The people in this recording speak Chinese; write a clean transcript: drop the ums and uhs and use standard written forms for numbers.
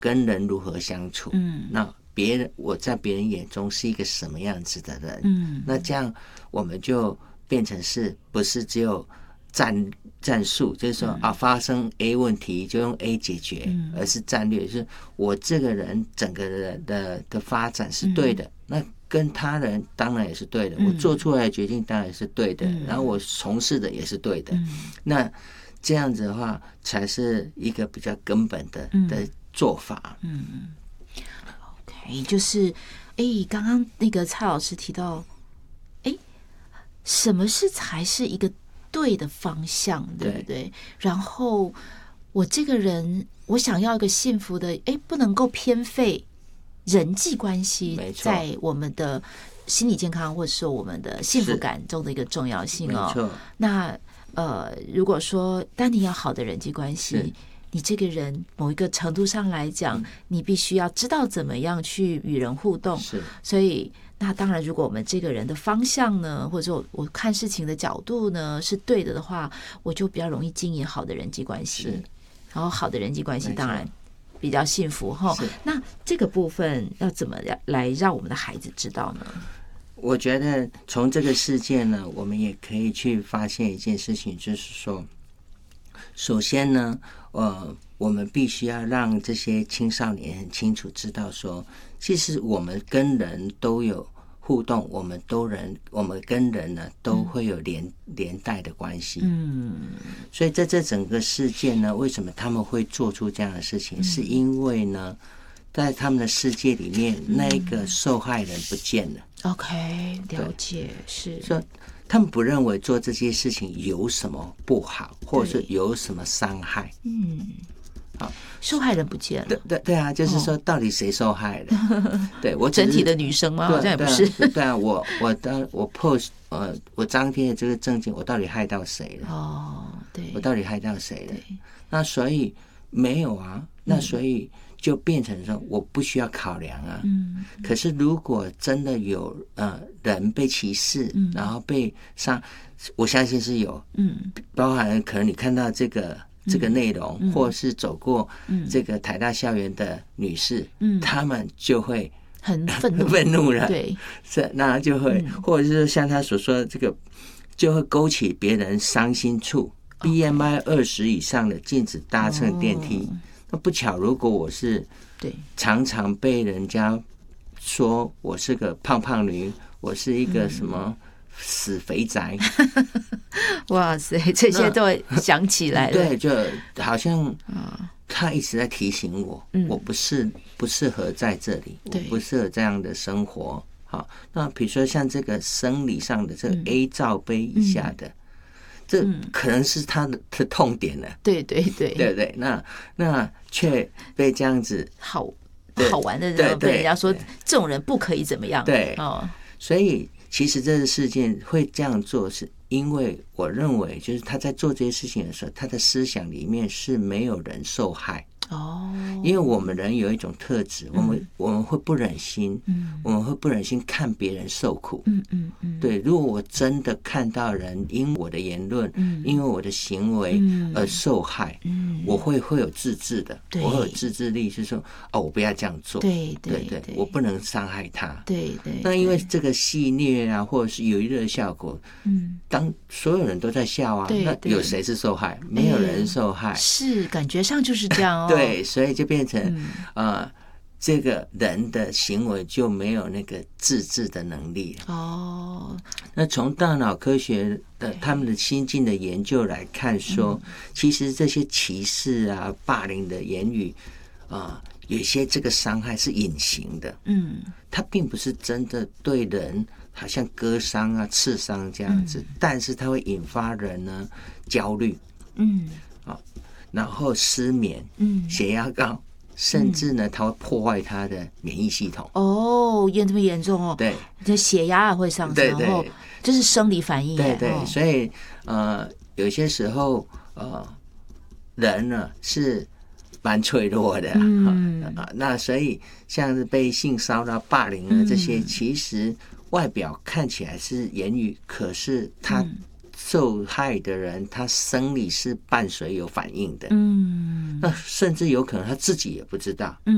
跟人如何相处，那我在别人眼中是一个什么样子的人，那这样我们就变成不是只有战术，就是说发生 A 问题就用 A 解决，而是战略，就是我这个人整个人的发展是对的，那跟他人当然也是对的，我做出来的决定当然是对的，然后我从事的也是对的，那这样子的话才是一个比较根本的做法。 OK， 就是刚刚那个蔡老师提到，什么才是一个对的方向，对不对？然后我这个人，我想要一个幸福的，不能够偏废人际关系在我们的心理健康或者说我们的幸福感中的一个重要性哦。那如果说当你要好的人际关系，你这个人某一个程度上来讲，你必须要知道怎么样去与人互动。所以那当然，如果我们这个人的方向呢，或者说我看事情的角度呢是对的话，我就比较容易经营好的人际关系。然后好的人际关系当然比较幸福哈。那这个部分要怎么来让我们的孩子知道呢？ 我觉得从这个事件呢，我们也可以去发现一件事情，就是说，首先呢，我们必须要让这些青少年很清楚知道说，其实我们跟人都有互动，我们跟人呢都会有连带的关系。所以在这整个事件呢，为什么他们会做出这样的事情，是因为呢，在他们的世界里面，那个受害人不见了。 OK， 了解，是说他们不认为做这些事情有什么不好，或者是有什么伤害。 受害人不见了。 对啊，就是说到底谁受害了？对，我整体的女生吗？好像也不是。 对啊，我 post 我张贴的这个证件，我到底害到谁了？ 对， 我到底害到谁了？那所以没有啊，那所以就变成说我不需要考量啊。可是如果真的有人被歧视，然后被伤，我相信是有。包含可能你看到这个内容，或是走过这个台大校园的女士，她们就会很愤怒了。 对， 那就会，或者是像他所说的这个，就会勾起别人伤心处。BMI 20以上的禁止搭乘电梯。那不巧，如果我是常常被人家说我是个胖胖女，我是一个什么死肥宅， 哇塞，这些都会想起来了。 对，就好像他一直在提醒我，我不适合在这里，我不适合这样的生活。好，那比如说像这个生理上的这个 A 罩杯以下的，这可能是他的痛点了。 对， 那却被这样子好玩的人被人家说这种人不可以怎么样。 对，所以其实这个事件会这样做，是因为我认为，就是他在做这些事情的时候，他的思想里面是没有人受害。因为我们人有一种特质，我们会不忍心，我们会不忍心看别人受苦。对，如果我真的看到人因我的言论，因为我的行为而受害，我会有自制的，我会有自制力，是说我不要这样做。对，我不能伤害他。对。那因为这个戏谑啊，或者是有娱乐效果，当所有人都在笑啊，那有谁是受害？没有人受害。 是，感觉上就是这样哦。 对，所以就变成这个人的行为就没有那个自制的能力了。那从大脑科学的他们的新进的研究来看说，其实这些歧视啊、霸凌的言语有些这个伤害是隐形的。它并不是真的对人好像割伤啊、刺伤这样子，但是它会引发人呢焦虑。然后失眠，血压高，甚至呢，它会破坏他的免疫系统。 这么严重哦？ 对， 这血压也会上升，然后这是生理反应。 对，所以有些时候人呢是蛮脆弱的。那所以像是被性骚扰、霸凌啊这些，其实外表看起来是言语，可是他受害的人他生理是伴随有反应的。那甚至有可能他自己也不知道。